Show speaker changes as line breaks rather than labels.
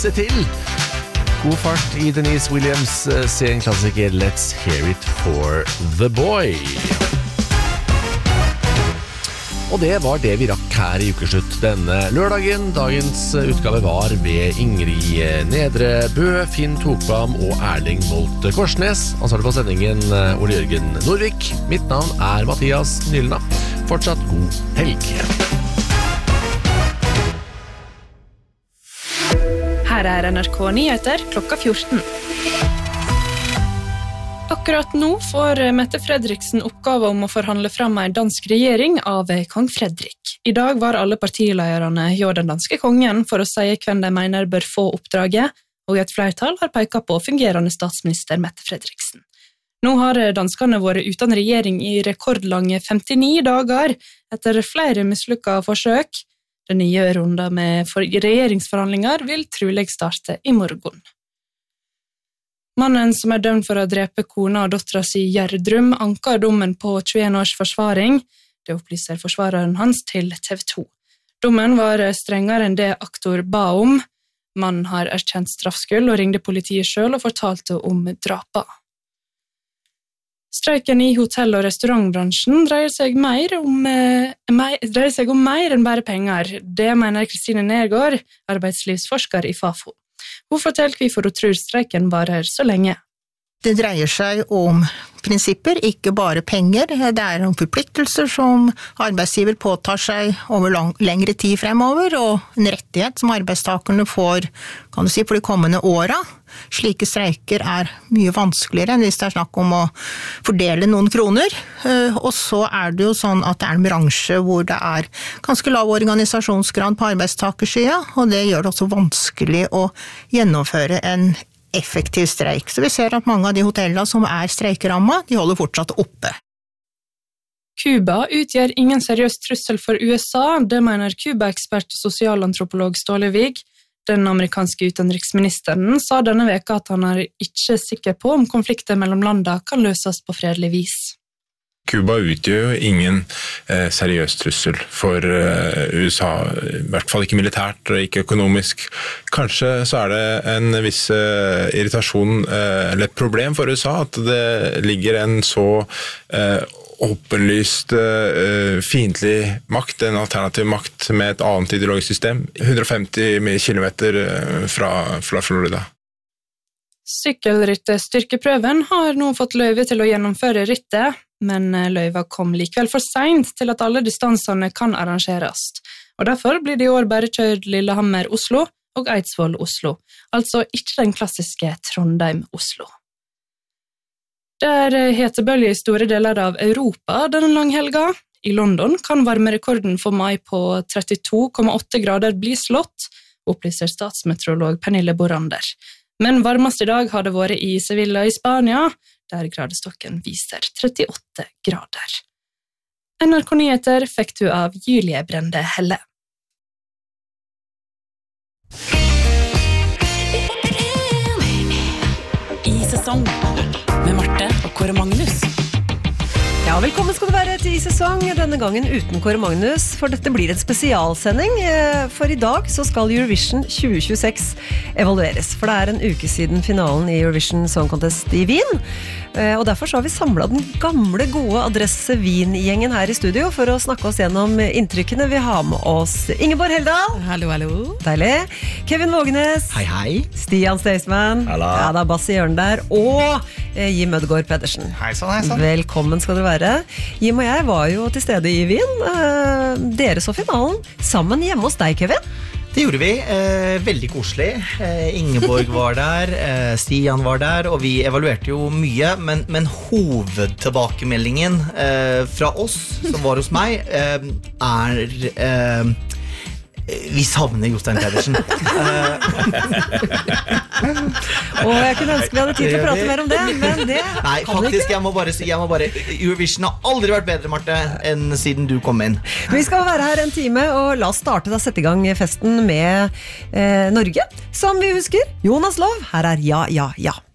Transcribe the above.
danse til. God fart I Denise Williams sin klassiker Let's Hear It For The Boy. Og det var det vi rakk her I ukeslutt denne lørdagen. Dagens utgave var ved Ingrid Nedrebø, Finn Tokvam og Erling Molte Korsnes. Ansvarlig på sendingen Ole Jørgen Norvik. Mitt navn Mathias Nylna. Fortsatt god helg.
Her NRK Nyheter klokka 14. Akkurat nå får Mette Fredriksen oppgave om å forhandle fram en dansk regjering av kong Fredrik. I dag var alle partilederne hjå den danske kongen for å si hvem de mener bør få oppdraget, og et flertall har peket på fungerende statsminister Mette Fredriksen. Nå har danskene vært uten regjering I rekordlange 59 dager etter flere mislykka forsøk. Den nye runden med regjeringsforhandlinger vil trolig starte I morgen. Mannen som dømt for å drepe kona og dottera si Gjerdrum anker dommen på 21 års forsvaring. Det opplyser forsvareren hans til TV 2. Dommen var strengere enn det aktor ba om. Mannen har erkjent straffskyld og ringde politiet selv og fortalte om drapa. Streiken I hotell- og restaurantbransjen dreier seg om mer enn bare penger. Det mener Kristine Nergård, arbeidslivsforsker I Fafo. Hun forteller hvorfor hun tror streiken varer så lenge.
Det dreier seg om prinsipper, ikke bare penger. Det om forpliktelser som arbeidsgiver påtar seg over lengre tid fremover, og en rettighet som arbeidstakerne får, kan du si, for de kommende åra. Slike streiker mye vanskeligere enn hvis det snakk om å fordele noen kroner. Og så det jo sånn at det en bransje hvor det ganske lav organisasjonsgrad på arbeidstakersida, og det gjør det også vanskelig å gjennomføre en effektiv streik. Så vi ser at mange av de hotellene som streikeramma, de holder fortsatt oppe.
Kuba utgjør ingen seriøs trussel for USA, det mener Kuba-ekspert og sosialantropolog Ståle Vig. Den amerikanske utenriksministeren sa denne veka at han ikke sikker på om konflikter mellom landene kan løses på fredelig vis.
Kuba utgjør jo ingen seriøs trussel for USA, I hvert fall ikke militært og ikke økonomisk. Kanskje så det en viss irritasjon eller et problem for USA at det ligger en så åpenlyst fiendtlig makt, en alternativ makt med et annet ideologisk system, 150 kilometer fra Florida.
Sykkelrittet styrkeprøven har nå fått løyve til å gjennomføre rittet, men løyva kom likevel for sent til at alle distansene kan arrangeres. Og derfor blir det I år bare kjørt Lillehammer-Oslo og Eidsvoll-Oslo, altså ikke den klassiske Trondheim-Oslo. Det hetebølge I store deler av Europa denne langhelga. I London kan varmerekorden for mai på 32,8 grader bli slått, opplyser statsmeteorolog Pernille Borander. Men varmest I dag har det vært I Sevilla I Spania, der gradestokken viser 38 grader. NRK Nyheter fikk du av Julie Brende Helle.
I sesong med Marte og Kåre Magnus.
Ja, velkommen skal du være til I sesong, denne gangen uten Kåre Magnus, for dette blir en spesialsending, for I dag så skal Eurovision 2026 evalueres, for det en uke siden finalen I Eurovision Song Contest I Wien, og derfor så har vi samlet den gamle gode Adresse Wien-gjengen her I studio for å snakke oss gjennom inntrykkene. Vi har med oss Ingeborg Heldal.
Hallo, hallo.
Deilig. Kevin Vågenes.
Hei, hei.
Stian Staysman.
Hallo.
Ja, det Bass I hjørnet der. Og Jim Ødegaard Pedersen.
Hei sann.
Velkommen skal du være. Jim og jeg var jo til stede I Wien. Dere så finalen sammen hjemme hos deg, Kevin.
Det gjorde vi, veldig koselig. Ingeborg var der, Stian var der, og vi evaluerte jo mye, men hovedtilbakemeldingen fra oss, som var hos meg, vi savner Jostein Pedersen.
Og jeg kunne ønske vi hadde tid til å prate mer om det, men det
Nei, faktisk, jeg må bare si Eurovision har aldri vært bedre, Marte, enn siden du kom inn.
Vi skal være her en time, og la oss sette I gang festen med Norge. Som vi husker, Jonas Lov, her Ja, ja, ja.